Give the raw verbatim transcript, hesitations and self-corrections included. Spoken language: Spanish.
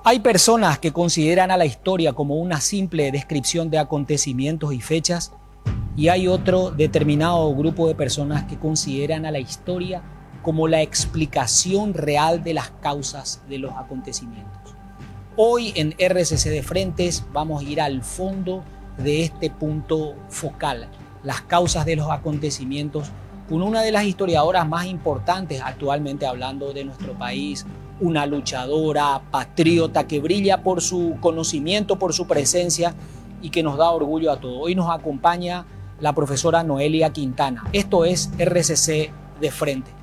Hay personas que consideran a la historia como una simple descripción de acontecimientos y fechas, y hay otro determinado grupo de personas que consideran a la historia como la explicación real de las causas de los acontecimientos. Hoy en R C C de Frentes vamos a ir al fondo de este punto focal, las causas de los acontecimientos, con una de las historiadoras más importantes actualmente hablando de nuestro país, una luchadora, patriota que brilla por su conocimiento, por su presencia y que nos da orgullo a todos. Hoy nos acompaña la profesora Noelia Quintana. Esto es R C C de Frente.